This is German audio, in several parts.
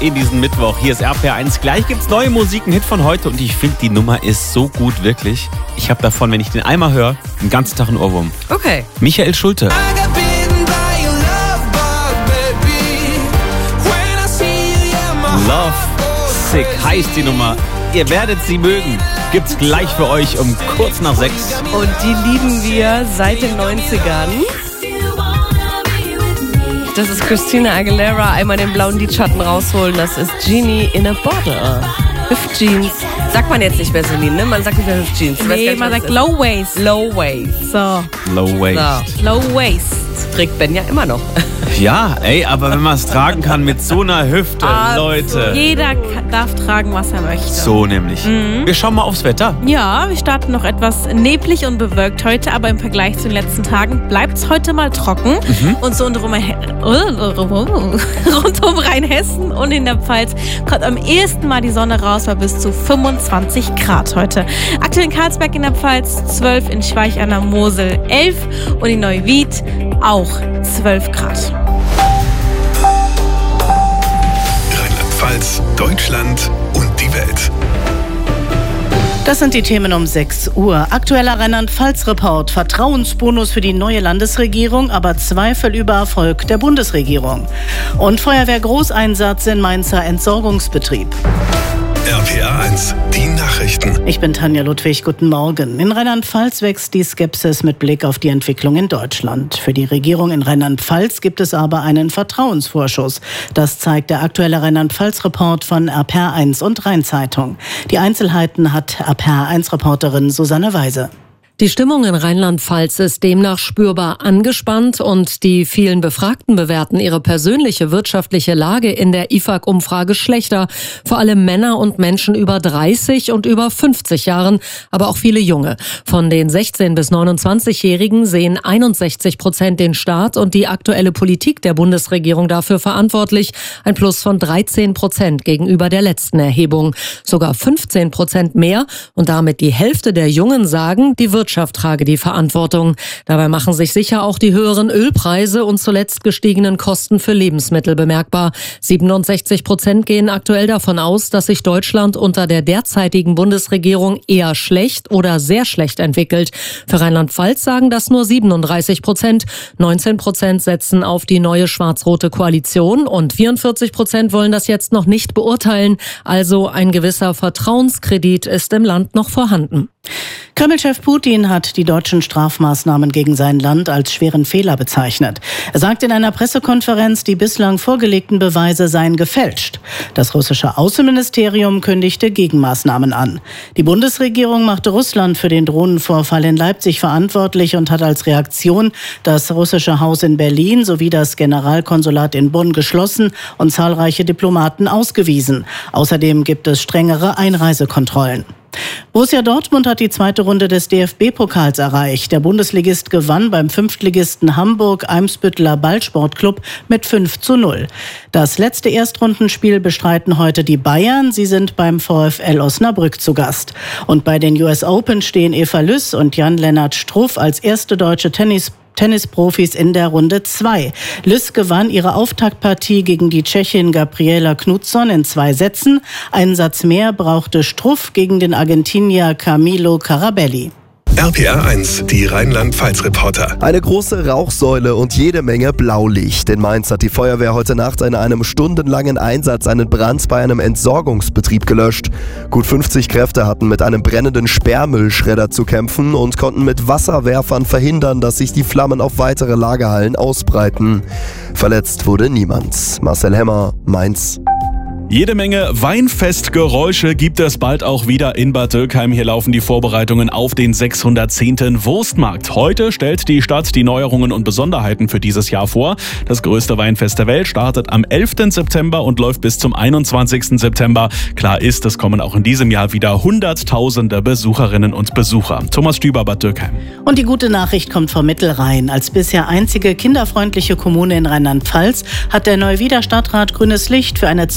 in diesen Mittwoch. Hier ist RPR1. Gleich gibt's neue Musik, ein Hit von heute. Und ich finde, die Nummer ist so gut, wirklich. Ich habe davon, wenn ich den einmal höre, den ganzen Tag einen Ohrwurm. Okay. Michael Schulte. Love Sick heißt die Nummer. Ihr werdet sie mögen. Gibt's gleich für euch um kurz nach 6. Und die lieben wir seit den 90ern. Das ist Christina Aguilera. Einmal den blauen Lidschatten rausholen. Das ist Genie in a Bottle. Hüftjeans. Sagt man jetzt nicht mehr, Celine, ne? Man sagt nicht mehr Hüftjeans. Nee, man sagt Low Waist. Low Waist. So. Low Waist. Low Waist. Trägt Ben ja immer noch. Ja, aber wenn man es tragen kann mit so einer Hüfte, Leute. Jeder darf tragen, was er möchte. So nämlich. Wir schauen mal aufs Wetter. Ja, wir starten noch etwas neblig und bewölkt heute, aber im Vergleich zu den letzten Tagen bleibt es heute mal trocken. Und so rund um Rheinhessen und in der Pfalz kommt am ehesten mal die Sonne raus bei bis zu 25 Grad heute. Aktuell in Karlsberg in der Pfalz 12, in Schweich an der Mosel 11 und in Neuwied auch 12 Grad. Rheinland-Pfalz, Deutschland und die Welt. Das sind die Themen um 6 Uhr. Aktueller Rheinland-Pfalz-Report. Vertrauensbonus für die neue Landesregierung, aber Zweifel über Erfolg der Bundesregierung. Und Feuerwehr-Großeinsatz in Mainzer Entsorgungsbetrieb. RPR1, die Nachrichten. Ich bin Tanja Ludwig, guten Morgen. In Rheinland-Pfalz wächst die Skepsis mit Blick auf die Entwicklung in Deutschland. Für die Regierung in Rheinland-Pfalz gibt es aber einen Vertrauensvorschuss. Das zeigt der aktuelle Rheinland-Pfalz-Report von RPR1 und Rheinzeitung. Die Einzelheiten hat RPR1-Reporterin Susanne Weise. Die Stimmung in Rheinland-Pfalz ist demnach spürbar angespannt und die vielen Befragten bewerten ihre persönliche wirtschaftliche Lage in der IFAG-Umfrage schlechter. Vor allem Männer und Menschen über 30 und über 50 Jahren, aber auch viele Junge. Von den 16- bis 29-Jährigen sehen 61% den Staat und die aktuelle Politik der Bundesregierung dafür verantwortlich. Ein Plus von 13% gegenüber der letzten Erhebung. Sogar 15% mehr und damit die Hälfte der Jungen sagen, die Wirtschaft trage die Verantwortung. Dabei machen sich sicher auch die höheren Ölpreise und zuletzt gestiegenen Kosten für Lebensmittel bemerkbar. 67% gehen aktuell davon aus, dass sich Deutschland unter der derzeitigen Bundesregierung eher schlecht oder sehr schlecht entwickelt. Für Rheinland-Pfalz sagen das nur 37%. 19% setzen auf die neue schwarz-rote Koalition und 44% wollen das jetzt noch nicht beurteilen. Also ein gewisser Vertrauenskredit ist im Land noch vorhanden. Kreml-Chef Putin hat die deutschen Strafmaßnahmen gegen sein Land als schweren Fehler bezeichnet. Er sagt in einer Pressekonferenz, die bislang vorgelegten Beweise seien gefälscht. Das russische Außenministerium kündigte Gegenmaßnahmen an. Die Bundesregierung machte Russland für den Drohnenvorfall in Leipzig verantwortlich und hat als Reaktion das russische Haus in Berlin sowie das Generalkonsulat in Bonn geschlossen und zahlreiche Diplomaten ausgewiesen. Außerdem gibt es strengere Einreisekontrollen. Borussia Dortmund hat die zweite Runde des DFB-Pokals erreicht. Der Bundesligist gewann beim Fünftligisten Hamburg-Eimsbütteler Ballsportclub mit 5:0. Das letzte Erstrundenspiel bestreiten heute die Bayern. Sie sind beim VfL Osnabrück zu Gast. Und bei den US Open stehen Eva Lüss und Jan-Lennart Struff als erste deutsche Tennisprofis in der Runde 2. Lüss gewann ihre Auftaktpartie gegen die Tschechin Gabriela Knutsson in 2 Sätzen. Einen Satz mehr brauchte Struff gegen den Argentinier Camilo Carabelli. RPR1, die Rheinland-Pfalz-Reporter. Eine große Rauchsäule und jede Menge Blaulicht. In Mainz hat die Feuerwehr heute Nacht in einem stundenlangen Einsatz einen Brand bei einem Entsorgungsbetrieb gelöscht. Gut 50 Kräfte hatten mit einem brennenden Sperrmüllschredder zu kämpfen und konnten mit Wasserwerfern verhindern, dass sich die Flammen auf weitere Lagerhallen ausbreiten. Verletzt wurde niemand. Marcel Hemmer, Mainz. Jede Menge Weinfestgeräusche gibt es bald auch wieder in Bad Dürkheim. Hier laufen die Vorbereitungen auf den 610. Wurstmarkt. Heute stellt die Stadt die Neuerungen und Besonderheiten für dieses Jahr vor. Das größte Weinfest der Welt startet am 11. September und läuft bis zum 21. September. Klar ist, es kommen auch in diesem Jahr wieder Hunderttausende Besucherinnen und Besucher. Thomas Stüber, Bad Dürkheim. Und die gute Nachricht kommt vom Mittelrhein. Als bisher einzige kinderfreundliche Kommune in Rheinland-Pfalz hat der Neuwieder Stadtrat grünes Licht für eine zweite Projektphase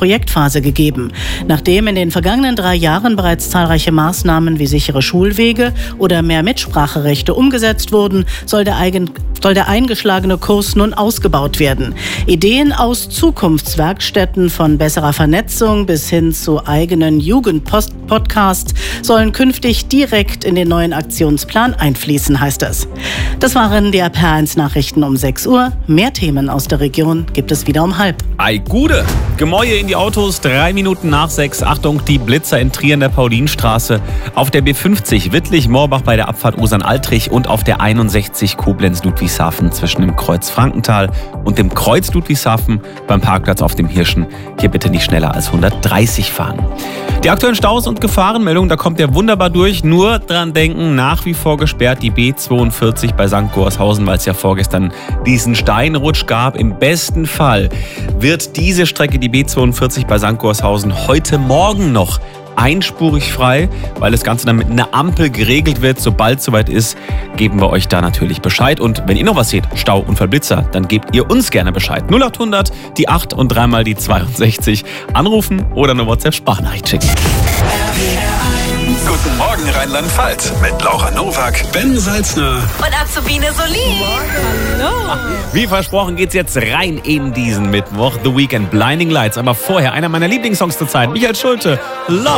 Projektphase gegeben. Nachdem in den vergangenen 3 Jahren bereits zahlreiche Maßnahmen wie sichere Schulwege oder mehr Mitspracherechte umgesetzt wurden, soll der eingeschlagene Kurs nun ausgebaut werden. Ideen aus Zukunftswerkstätten von besserer Vernetzung bis hin zu eigenen Jugendpodcasts sollen künftig direkt in den neuen Aktionsplan einfließen, heißt es. Das waren die RPR1-Nachrichten um 6 Uhr. Mehr Themen aus der Region gibt es wieder um 5:30. Ei, Gude! Gemäue in die Autos, 3 Minuten nach 6. Achtung, die Blitzer in Trier in der Paulinstraße. Auf der B50 Wittlich-Morbach bei der Abfahrt Osern-Altrich und auf der 61 Koblenz-Ludwigshafen zwischen dem Kreuz Frankenthal und dem Kreuz Ludwigshafen beim Parkplatz auf dem Hirschen. Hier bitte nicht schneller als 130 fahren. Die aktuellen Staus und Gefahrenmeldungen, da kommt ihr wunderbar durch. Nur dran denken, nach wie vor gesperrt die B42 bei St. Gorshausen, weil es ja vorgestern diesen Steinrutsch gab. Im besten Fall wird diese Strecke, die B42 bei St. Gorshausen, heute Morgen noch einspurig frei, weil das Ganze dann mit einer Ampel geregelt wird. Sobald es soweit ist, geben wir euch da natürlich Bescheid. Und wenn ihr noch was seht, Stau und Blitzer, dann gebt ihr uns gerne Bescheid. 0800, die 8 und 3 die 62. Anrufen oder eine WhatsApp-Sprachnachricht schicken. Guten Morgen Rheinland-Pfalz mit Laura Nowak, Ben Salzner Und Azubine Solin. Hallo. Wie versprochen geht's jetzt rein in diesen Mittwoch. The Weekend, Blinding Lights. Aber vorher einer meiner Lieblingssongs zur Zeit. Michael Schulte, Love.